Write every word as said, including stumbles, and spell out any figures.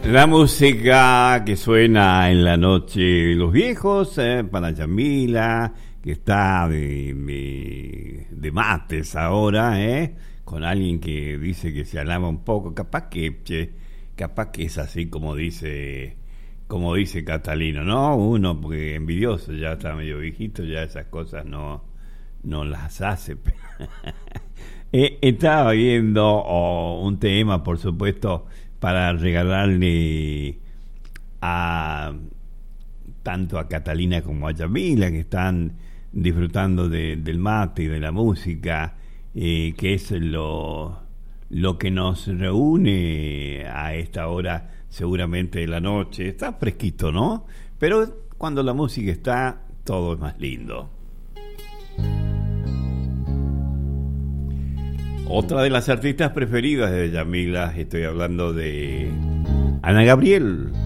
La música que suena en la noche de los viejos, eh, para Yamila, que está de, de, de mates ahora, eh, con alguien que dice que se alaba un poco, capaz que, che, capaz que es así como dice, como dice Catalino, ¿no? Uno, porque envidioso, ya está medio viejito, ya esas cosas no, no las hace. eh, estaba viendo oh, un tema, por supuesto, para regalarle a tanto a Catalina como a Yamila, que están disfrutando de, del mate y de la música, eh, que es lo, lo que nos reúne a esta hora seguramente de la noche. Está fresquito, ¿no? Pero cuando la música está, todo es más lindo. Otra de las artistas preferidas de Yamila, estoy hablando de Ana Gabriel.